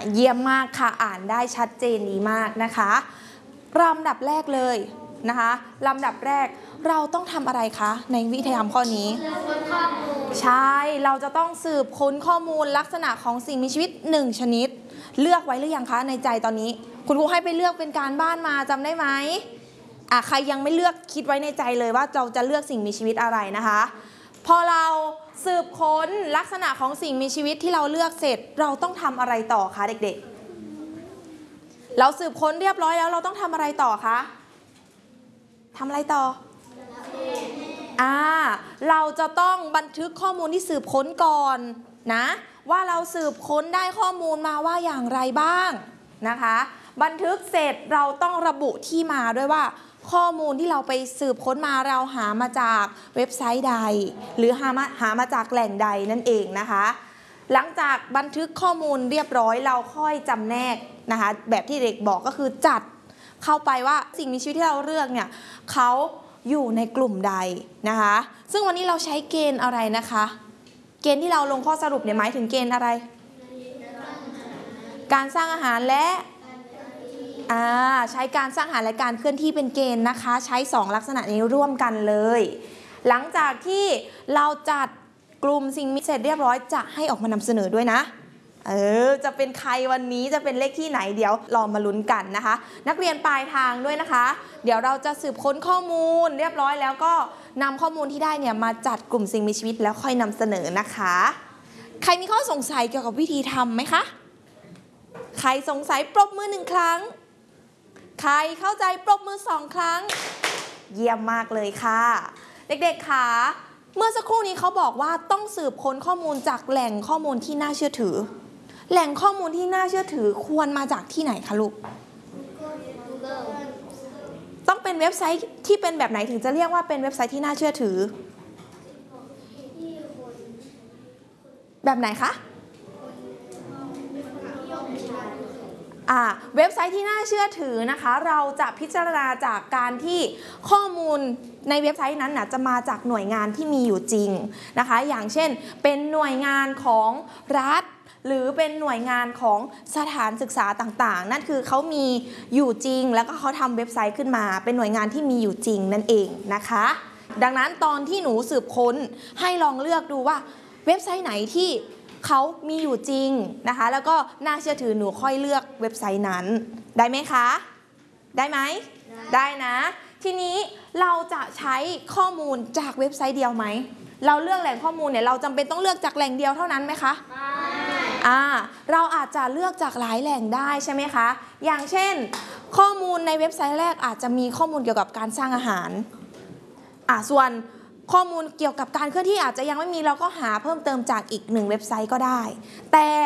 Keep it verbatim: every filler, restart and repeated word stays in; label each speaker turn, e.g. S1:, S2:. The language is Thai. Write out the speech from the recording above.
S1: เยี่ยมมากค่ะอ่านได้ชัดเจนดีมากนะคะลำดับแรกเลยนะคะลำดับแรกเราต้องทำอะไรคะในวิทยามข้อนี้ใช่เราจะต้องสืบค้นข้อมูลลักษณะของสิ่งมีชีวิตหนึ่งชนิดเลือกไว้หรือยังคะในใจตอนนี้คุณครูให้ไปเลือกเป็นการบ้านมาจำได้ไหมอ่ะใครยังไม่เลือกคิดไว้ในใจเลยว่าเราจะเลือกสิ่งมีชีวิตอะไรนะคะพอเราสืบค้นลักษณะของสิ่งมีชีวิตที่เราเลือกเสร็จเราต้องทำอะไรต่อคะเด็กๆเราสืบค้นเรียบร้อยแล้วเราต้องทำอะไรต่อคะทำอะไรต่ออ่าเราจะต้องบันทึกข้อมูลที่สืบค้นก่อนนะว่าเราสืบค้นได้ข้อมูลมาว่าอย่างไรบ้างนะคะบันทึกเสร็จเราต้องระบุที่มาด้วยว่าข้อมูลที่เราไปสืบค้นมาเราหามาจากเว็บไซต์ใดหรือหามาหามาจากแหล่งใดนั่นเองนะคะหลังจากบันทึกข้อมูลเรียบร้อยเราค่อยจำแนกนะคะแบบที่เด็กบอกก็คือจัดเข้าไปว่าสิ่งมีชีวิตที่เราเลือกเนี่ยเขาอยู่ในกลุ่มใดนะคะซึ่งวันนี้เราใช้เกณฑ์อะไรนะคะเกณฑ์ที่เราลงข้อสรุปเนี่ยหมายถึงเกณฑ์อะไรการสร้างอาหารและอ่าใช้การสร้างอาหารและการเคลื่อนที่เป็นเกณฑ์นะคะใช้สองลักษณะนี้ร่วมกันเลยหลังจากที่เราจัดกลุ่มสิ่งมีเสร็จเรียบร้อยจะให้ออกมานำเสนอด้วยนะเออจะเป็นใครวันนี้จะเป็นเลขที่ไหนเดี๋ยวรอมาลุ้นกันนะคะนักเรียนปลายทางด้วยนะคะเดี๋ยวเราจะสืบค้นข้อมูลเรียบร้อยแล้วก็นำข้อมูลที่ได้เนี่ยมาจัดกลุ่มสิ่งมีชีวิตแล้วค่อยนำเสนอนะคะใครมีข้อสงสัยเกี่ยวกับวิธีทำไหมคะใครสงสัยปรบมือหนึ่งครั้งใครเข้าใจปรบมือสองครั้งเยี่ยมมากเลยค่ะเด็กๆค่ะเมื่อสักครู่นี้เขาบอกว่าต้องสืบค้นข้อมูลจากแหล่งข้อมูลที่น่าเชื่อถือแหล่งข้อมูลที่น่าเชื่อถือควรมาจากที่ไหนคะลูกต้องเป็นเว็บไซต์ที่เป็นแบบไหนถึงจะเรียกว่าเป็นเว็บไซต์ที่น่าเชื่อถือแบบไหนคะอ่าเว็บไซต์ที่น่าเชื่อถือนะคะเราจะพิจารณาจากการที่ข้อมูลในเว็บไซต์นั้นนะจะมาจากหน่วยงานที่มีอยู่จริงนะคะอย่างเช่นเป็นหน่วยงานของรัฐหรือเป็นหน่วยงานของสถานศึกษาต่างๆนั่นคือเขามีอยู่จริงแล้วก็เขาทำเว็บไซต์ขึ้นมาเป็นหน่วยงานที่มีอยู่จริงนั่นเองนะคะดังนั้นตอนที่หนูสืบค้นให้ลองเลือกดูว่าเว็บไซต์ไหนที่เขามีอยู่จริงนะคะแล้วก็น่าเชื่อถือหนูค่อยเลือกเว็บไซต์นั้นได้ไหมคะได้ไหมได้นะทีนี้เราจะใช้ข้อมูลจากเว็บไซต์เดียวไหมเราเลือกแหล่งข้อมูลเนี่ยเราจำเป็นต้องเลือกจากแหล่งเดียวเท่านั้นไหมคะไม่อ่าเราอาจจะเลือกจากหลายแหล่งได้ใช่ไหมคะอย่างเช่นข้อมูลในเว็บไซต์แรกอาจจะมีข้อมูลเกี่ยวกับการสร้างอาหารอ่าส่วนข้อมูลเกี่ยวกับการเคลื่อนที่อาจจะยังไม่มีเราก็หาเพิ่มเติมจากอีกหนึ่งเว็บไซต์ก็ได้แต่